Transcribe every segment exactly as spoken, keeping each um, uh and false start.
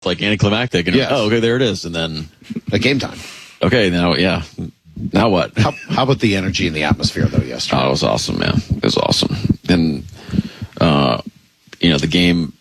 like anticlimactic. And Yes. oh, okay, there it is. And then At game time. okay, now yeah, now what? How, how about the energy and the atmosphere though yesterday? Oh, it was awesome, man. It was awesome. And, uh, you know, the game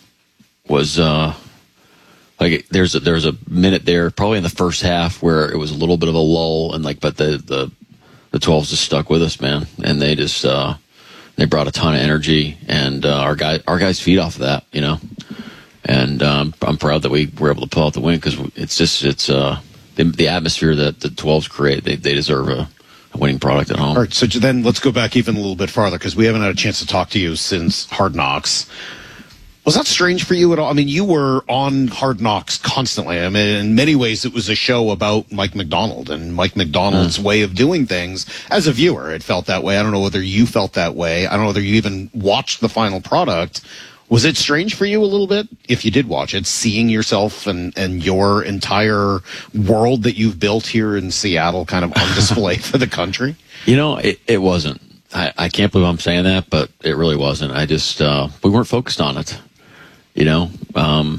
was, uh, like, there's a, there's a minute there, probably in the first half, where it was a little bit of a lull, and like, but the, the, the twelves just stuck with us, man. And they just, uh, they brought a ton of energy, and, uh, our guy, our guys feed off of that, you know? And, um, I'm proud that we were able to pull out the win, because it's just, it's, uh, the, the atmosphere that the twelves create, they, they deserve a, a winning product at home. All right, so then let's go back even a little bit farther, because we haven't had a chance to talk to you since Hard Knocks. Was that strange for you at all? I mean, you were on Hard Knocks constantly. I mean, in many ways, it was a show about Mike Macdonald and Mike Macdonald's mm. way of doing things. As a viewer, it felt that way. I don't know whether you felt that way. I don't know whether you even watched the final product. Was it strange for you a little bit, if you did watch it, seeing yourself and, and your entire world that you've built here in Seattle kind of on display for the country? You know, it, it wasn't. I, I can't believe I'm saying that, but it really wasn't. I just, uh, we weren't focused on it. You know, um,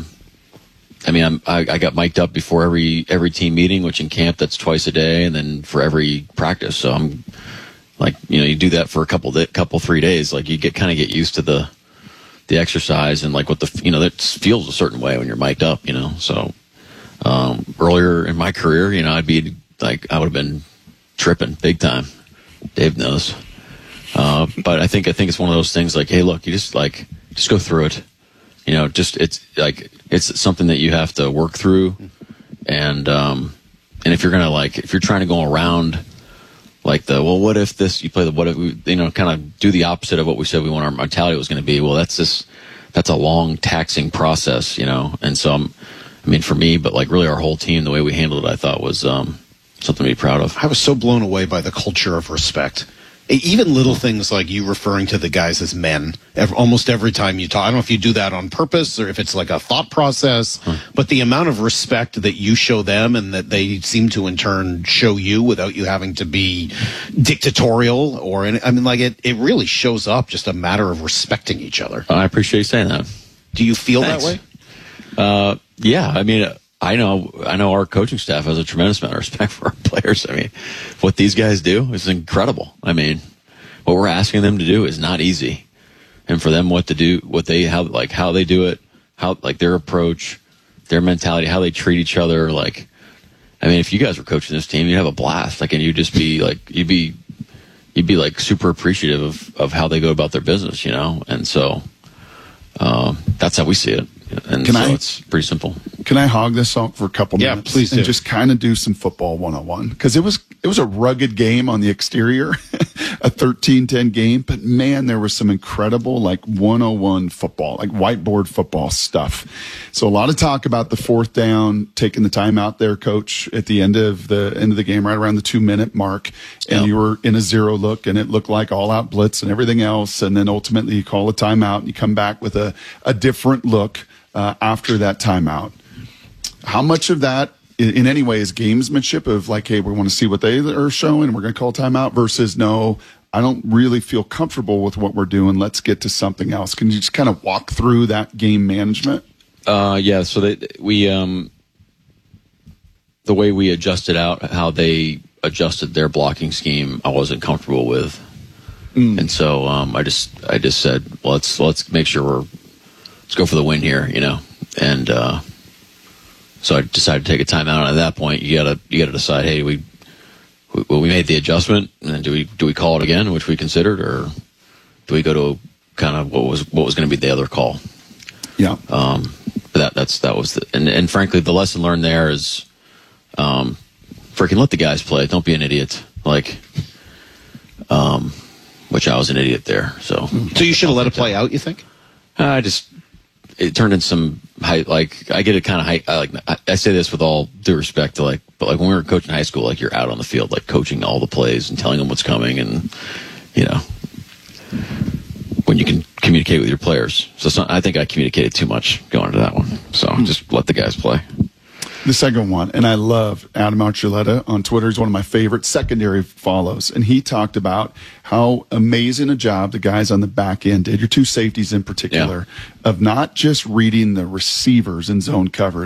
I mean, I'm, I, I got mic'd up before every every team meeting, which in camp that's twice a day, and then for every practice. So I'm like, you know, you do that for a couple, di- couple three days. Like you get kind of get used to the the exercise and like what the you know that feels a certain way when you're mic'd up. You know, so um, earlier in my career, you know, I'd be like I would have been tripping big time. Dave knows, uh, but I think I think it's one of those things like, hey, look, you just like just go through it. You know, just it's like it's something that you have to work through, and um, and if you're gonna like if you're trying to go around like the well, what if this you play the what if we, you know kind of do the opposite of what we said we want our mentality was going to be. Well, that's just that's a long taxing process, you know. And so I'm, I mean, for me, but like really our whole team, the way we handled it, I thought was um, something to be proud of. I was so blown away by the culture of respect. Even little things like you referring to the guys as men, every, almost every time you talk. I don't know if you do that on purpose or if it's like a thought process, huh. but the amount of respect that you show them and that they seem to in turn show you without you having to be dictatorial or, any, I mean, like it, it really shows up just a matter of respecting each other. I appreciate you saying that. Do you feel Thanks. that way? Uh, yeah, I mean, I know, I know our coaching staff has a tremendous amount of respect for our players. I mean, what these guys do is incredible. I mean, what we're asking them to do is not easy. And for them, what to do, what they, how, like, how they do it, how, like, their approach, their mentality, how they treat each other. Like, I mean, if you guys were coaching this team, you'd have a blast. Like, and you'd just be, like, you'd be, you'd be, like, super appreciative of, of how they go about their business, you know? And so, um, that's how we see it. And Can so I, it's pretty simple. Can I hog this off for a couple yeah, minutes? please do. And just kind of do some football one oh one. Because it was, it was a rugged game on the exterior, a thirteen ten game. But, man, there was some incredible, like, one oh one football, like whiteboard football stuff. So a lot of talk about the fourth down, taking the time out there, Coach, at the end of the end of the game, right around the two-minute mark. And yep. you were in a zero look, and it looked like all-out blitz and everything else. And then ultimately you call a timeout, and you come back with a, a different look. Uh, after that timeout, how much of that in, in any way is gamesmanship of like, hey, we want to see what they are showing and we're going to call timeout versus no, I don't really feel comfortable with what we're doing. Let's get to something else. Can you just kind of walk through that game management? Uh, yeah. So they, we, um, the way we adjusted out how they adjusted their blocking scheme, I wasn't comfortable with. Mm. And so, um, I just, I just said, well, let's, let's make sure we're, let's go for the win here, you know. And uh, so I decided to take a timeout. And at that point, you gotta you gotta decide, hey, we, we well we made the adjustment, and then do we do we call it again, which we considered, or do we go to kind of what was what was going to be the other call? Yeah. Um. But that that's that was the and and frankly, the lesson learned there is, um, freaking let the guys play. Don't be an idiot. Like, um, which I was an idiot there. So. So you should have let it play out. You think? I just. It turned in some high, like I get it kind of high. I like I, I say this with all due respect to like, but like when we were coaching high school, like you're out on the field, like coaching all the plays and telling them what's coming, and you know when you can communicate with your players. So it's not, I think I communicated too much going into that one. So just let the guys play. The second one, and I love Adam Archuleta on Twitter. He's one of my favorite secondary follows, and he talked about how amazing a job the guys on the back end did, your two safeties in particular, yeah. of not just reading the receivers in zone coverage,